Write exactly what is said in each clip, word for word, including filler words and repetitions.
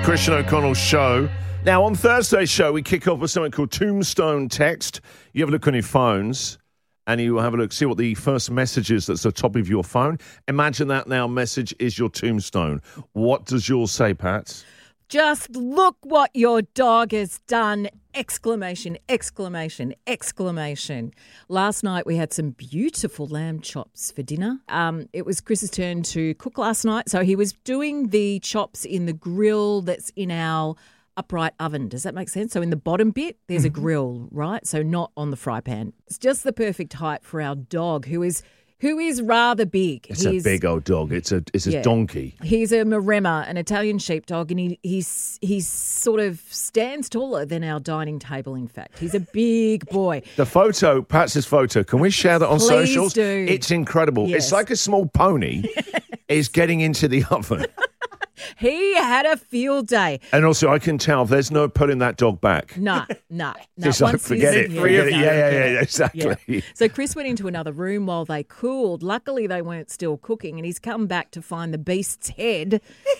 Christian O'Connell Show. Now, on Thursday's show, we kick off with something called Tombstone Text. You have a look on your phones, and you have a look, see what the first message is that's at the top of your phone. Imagine that now message is your tombstone. What does yours say, Pat? Just look what your dog has done! Exclamation, exclamation, exclamation. Last night we had some beautiful lamb chops for dinner. Um, it was Chris's turn to cook last night, so he was doing the chops in the grill that's in our upright oven. Does that make sense? So in the bottom bit, there's mm-hmm. a grill, right? So not on the fry pan. It's just the perfect height for our dog, who is who is rather big. It's he's, a big old dog. It's a it's a yeah. donkey. He's a Maremma, an Italian sheepdog, and he he's he's sort of stands taller than our dining table, in fact. He's a big boy. The photo, Pat's photo, can we share that on Please socials? do. It's incredible. Yes. It's like a small pony is getting into the oven. He had a field day. And also, I can tell there's no putting that dog back. No, no, no. Just like, forget it. Forget it. Yeah, yeah, yeah, exactly. Yeah. So Chris went into another room while they cooled. Luckily, they weren't still cooking, and he's come back to find the beast's head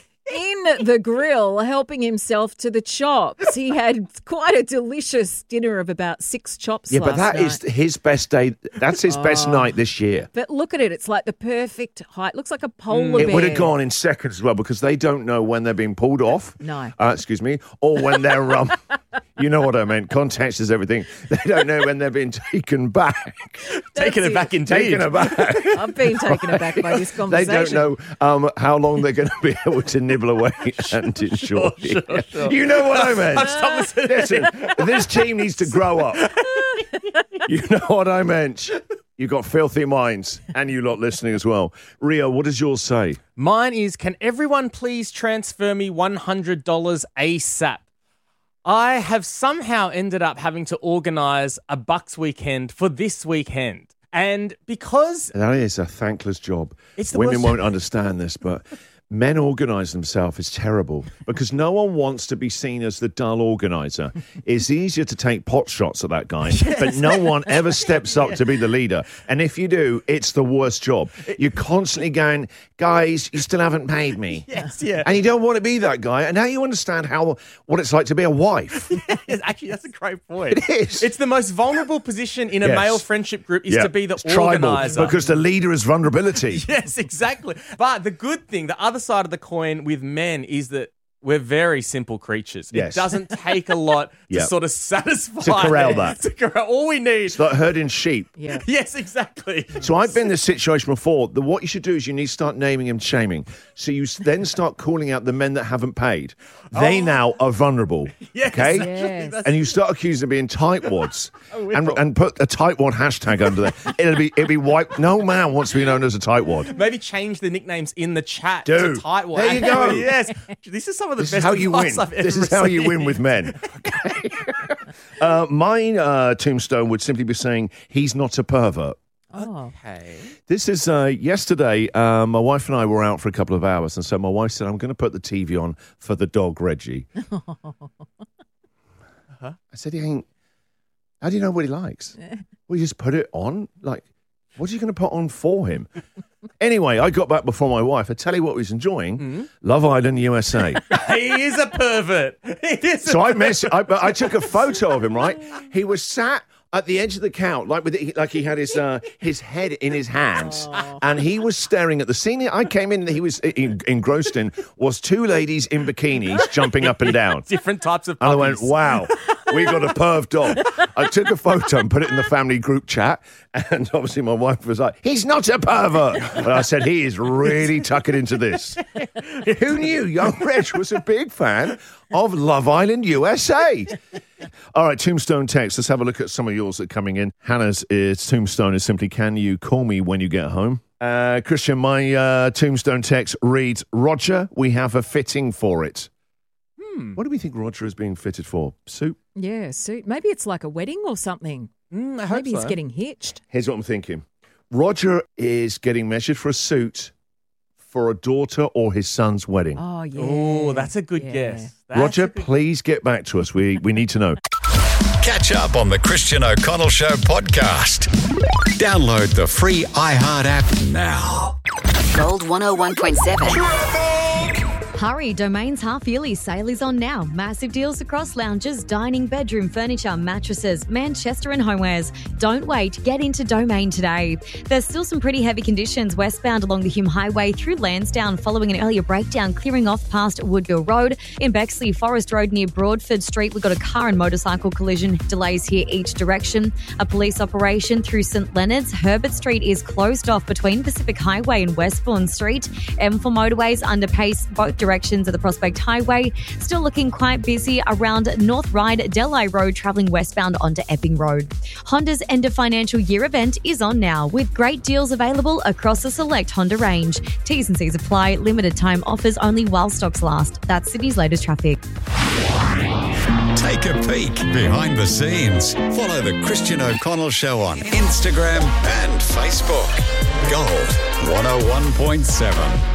in the grill, helping himself to the chops. He had quite a delicious dinner of about six chops Yeah, last but that night. is his best day. That's his Oh. best night this year. But look at it. It's like the perfect height. Looks like a polar It bear. would have gone in seconds as well because they don't know when they're being pulled off. No. Uh, excuse me. Or when they're, um, you know what I meant. Context is everything. They don't know when they're being taken back. Taking it, it. back indeed. Taken aback. I've been taken aback by this They conversation. don't know um, how long they're going to be able to nibble away and enjoy. Sure, sure, sure. You know what I meant. I've stopped listening. Listen, this team needs to grow up. You know what I meant. You got filthy minds, and you lot listening as well. Rio, what does yours say? Mine is, can everyone please transfer me one hundred dollars ASAP? I have somehow ended up having to organise a Bucks weekend for this weekend. And because... That is a thankless job. It's the Women worst- won't understand this, but men organise themselves is terrible because no one wants to be seen as the dull organiser. It's easier to take pot shots at that guy, yes. but no one ever steps up to be the leader. And if you do, it's the worst job. You're constantly going, guys, you still haven't paid me. Yes, yeah. And you don't want to be that guy. And now you understand how what it's like to be a wife. Yes, actually, that's a great point. It is. It's the most vulnerable position in a Yes. male friendship group is Yeah. to be the It's tribal organiser. because the leader is vulnerability. Yes, exactly. But the good thing, the other side of the coin with men is that we're very simple creatures. Yes. It doesn't take a lot to Yep. sort of satisfy. To corral that. To corral. All we need. It's like herding sheep. Yeah. Yes, exactly. So I've been in this situation before. The, what you should do is you need to start naming and shaming. So you s- then start calling out the men that haven't paid. They Oh. now are vulnerable. Yes, okay? actually, Yes. that's- And you start accusing them of being tightwads and, will. and put a tightwad hashtag under there. It'll be it'll be wiped. No man wants to be known as a tightwad. Maybe change the nicknames in the chat Do. to Tightwad. There you go. Yes. This is some of the This best is how you win. advice I've ever This is how you win received. with men. Okay. uh, my uh, tombstone would simply be saying he's not a pervert. Oh. Okay. This is uh, yesterday. Uh, my wife and I were out for a couple of hours, and so my wife said, "I'm going to put the T V on for the dog Reggie." Uh-huh. I said, "He ain't. How do you know what he likes? Well, you just put it on. Like, what are you going to put on for him?" Anyway, I got back before my wife. I tell you what, he was enjoying Mm-hmm. Love Island U S A. He is a pervert. He is So a I mess. I, I took a photo of him. Right, he was sat at the edge of the couch, like with it, like he had his uh, his head in his hands, and he was staring at the scene. I came in. He was in, engrossed in was two ladies in bikinis jumping up and down. different types of And I puppies. went, wow, we got a perv dog. I took a photo and put it in the family group chat. And obviously my wife was like, he's not a pervert. But I said, he is really tucking into this. Who knew young Reg was a big fan of Love Island U S A? All right, Tombstone text. Let's have a look at some of yours that are coming in. Hannah's is, Tombstone is simply, can you call me when you get home? Uh, Christian, my uh, Tombstone text reads, Roger, we have a fitting for it. Hmm. What do we think Roger is being fitted for? Suit? Yeah, suit. Maybe it's like a wedding or something. Mm, I hope Maybe so. he's getting hitched. Here's what I'm thinking. Roger is getting measured for a suit for a daughter or his son's wedding. Oh, yeah. Oh, that's a good Yeah. guess. That's Roger, a good- please get back to us. We we need to know. Catch up on the Christian O'Connell Show podcast. Download the free iHeart app now. Gold one oh one point seven. Hurry, Domain's half-yearly sale is on now. Massive deals across lounges, dining, bedroom furniture, mattresses, Manchester and homewares. Don't wait, get into Domain today. There's still some pretty heavy conditions westbound along the Hume Highway through Lansdowne following an earlier breakdown clearing off past Woodville Road. In Bexley, Forest Road near Broadford Street, we've got a car and motorcycle collision. Delays here each direction. A police operation through St Leonard's. Herbert Street is closed off between Pacific Highway and Westbourne Street. M four motorways under pace both directions of the Prospect Highway. Still looking quite busy around North Ryde, Delhi Road, travelling westbound onto Epping Road. Honda's end of financial year event is on now with great deals available across a select Honda range. T's and C's apply. Limited time offers only while stocks last. That's Sydney's latest traffic. Take a peek behind the scenes. Follow the Christian O'Connell Show on Instagram and Facebook. Gold one oh one point seven.